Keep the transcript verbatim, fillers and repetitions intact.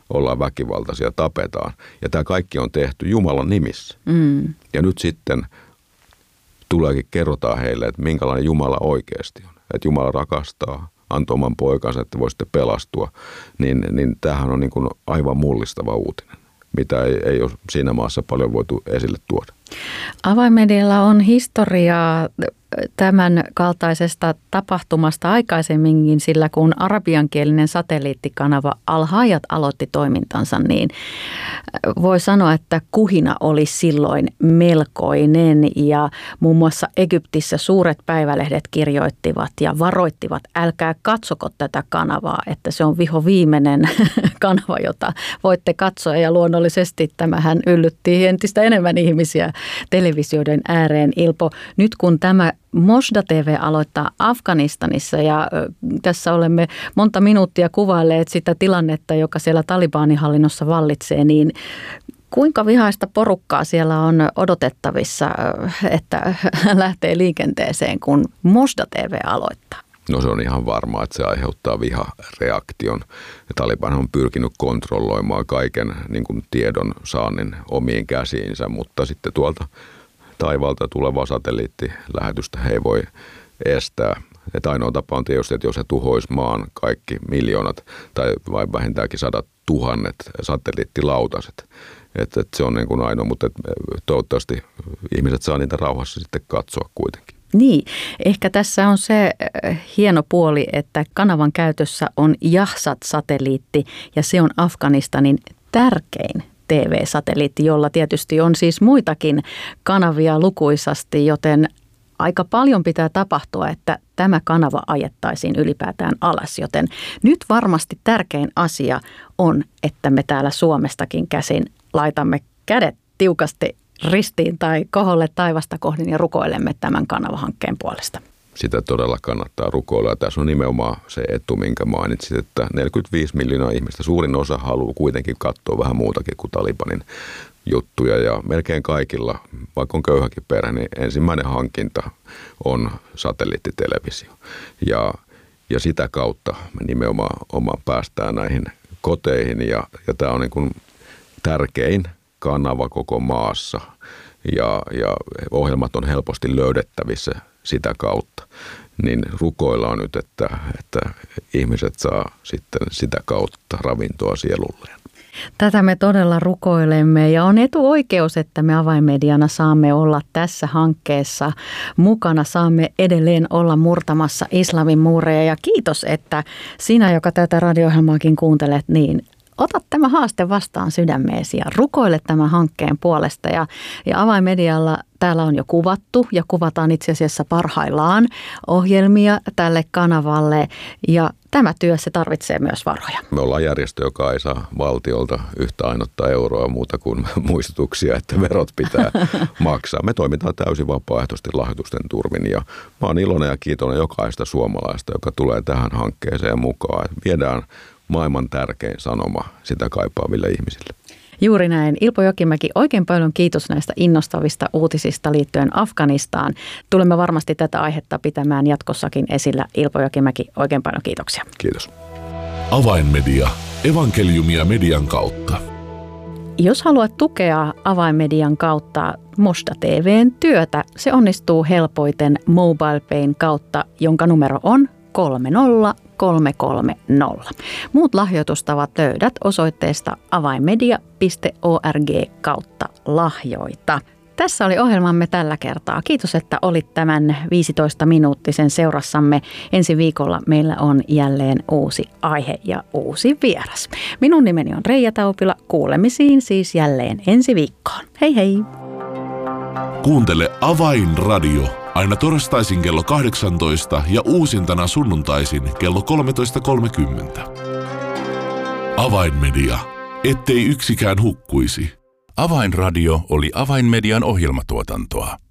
ollaan väkivaltaisia, tapetaan. Ja tämä kaikki on tehty Jumalan nimissä. Mm. Ja nyt sitten tuleekin kerrotaan heille, että minkälainen Jumala oikeasti on. Että Jumala rakastaa, antoi oman poikansa, että voisitte pelastua. Niin, niin tämähän on niin kuin aivan mullistava uutinen, mitä ei, ei ole siinä maassa paljon voitu esille tuoda. Avainmedialla on historiaa tämän kaltaisesta tapahtumasta aikaisemminkin, sillä kun arabiankielinen satelliittikanava Al Hayat aloitti toimintansa, niin voi sanoa, että kuhina oli silloin melkoinen ja muun muassa Egyptissä suuret päivälehdet kirjoittivat ja varoittivat, älkää katsoko tätä kanavaa, että se on vihoviimeinen kanava, jota voitte katsoa, ja luonnollisesti tämähän yllytti entistä enemmän ihmisiä televisioiden ääreen. Ilpo, nyt kun tämä Mosda T V aloittaa Afganistanissa ja tässä olemme monta minuuttia kuvailleet sitä tilannetta, joka siellä Talibanihallinnossa vallitsee, niin kuinka vihaista porukkaa siellä on odotettavissa, että lähtee liikenteeseen, kun Mosda T V aloittaa? No se on ihan varmaa, että se aiheuttaa vihareaktion. Taliban on pyrkinyt kontrolloimaan kaiken niin kuin tiedon saannin omiin käsiinsä, mutta sitten tuolta taivaalta tulevaa satelliittilähetystä he ei voi estää. Että ainoa tapa on tietysti, että jos he tuhois maan kaikki miljoonat tai vai vähintäänkin sadat tuhannet satelliittilautaset. Että et se on niin kuin ainoa, mutta toivottavasti ihmiset saa niitä rauhassa sitten katsoa kuitenkin. Niin, ehkä tässä on se hieno puoli, että kanavan käytössä on Yahsat-satelliitti ja se on Afganistanin tärkein T V-satelliitti, jolla tietysti on siis muitakin kanavia lukuisasti, joten aika paljon pitää tapahtua, että tämä kanava ajettaisiin ylipäätään alas. Joten nyt varmasti tärkein asia on, että me täällä Suomestakin käsin laitamme kädet tiukasti ristiin tai koholle taivasta kohdin ja rukoilemme tämän kanavahankkeen puolesta. Sitä todella kannattaa rukoilla. Ja tässä on nimenomaan se etu, minkä mainitsit, että neljäkymmentäviisi miljoonaa ihmistä, suurin osa haluaa kuitenkin katsoa vähän muutakin kuin Talibanin juttuja. Ja melkein kaikilla, vaikka on köyhäkin perhe, niin ensimmäinen hankinta on satelliittitelevisio. Ja, ja sitä kautta me nimenomaan omaan päästään näihin koteihin. Ja, ja tämä on niin kuin tärkein kanava koko maassa. Ja, ja ohjelmat on helposti löydettävissä sitä kautta, niin rukoillaan nyt, että, että ihmiset saa sitten sitä kautta ravintoa sielulleen. Tätä me todella rukoilemme ja on etuoikeus, että me Avainmediana saamme olla tässä hankkeessa mukana. Saamme edelleen olla murtamassa islamin muureja ja kiitos, että sinä, joka tätä radio-ohjelmaakin kuuntelet, niin ota tämä haaste vastaan sydämeesi ja rukoile tämän hankkeen puolesta. Ja, ja Avainmedialla täällä on jo kuvattu ja kuvataan itse asiassa parhaillaan ohjelmia tälle kanavalle. Ja tämä työ, se tarvitsee myös varoja. Me ollaan järjestö, joka ei saa valtiolta yhtä ainutta euroa muuta kuin muistutuksia, että verot pitää maksaa. Me toimitaan täysin vapaaehtoisesti lahjoitusten turvin ja mä oon iloinen ja kiitollinen jokaista suomalaista, joka tulee tähän hankkeeseen mukaan. Viedään maailman tärkein sanoma sitä kaipaaville ihmisille. Juuri näin. Ilpo Jokimäki, oikein paljon kiitos näistä innostavista uutisista liittyen Afganistaan. Tulemme varmasti tätä aihetta pitämään jatkossakin esillä. Ilpo Jokimäki, oikein paljon kiitoksia. Kiitos. Avainmedia. Evankeliumia median kautta. Jos haluat tukea Avainmedian kautta Mosda T V:n työtä, se onnistuu helpoiten MobilePayn kautta, jonka numero on kolme nolla kolme kolme nolla. Muut lahjoitustavat löydät osoitteesta avainmedia piste org kautta lahjoita. Tässä oli ohjelmamme tällä kertaa. Kiitos, että olit tämän viisitoista minuuttisen seurassamme. Ensi viikolla meillä on jälleen uusi aihe ja uusi vieras. Minun nimeni on Reija Taupila. Kuulemisiin siis jälleen ensi viikkoon. Hei hei! Kuuntele Avainradio aina torstaisin kello kahdeksantoista ja uusintana sunnuntaisin kello kolmetoista kolmekymmentä. Avainmedia. Ettei yksikään hukkuisi. Avainradio oli Avainmedian ohjelmatuotantoa.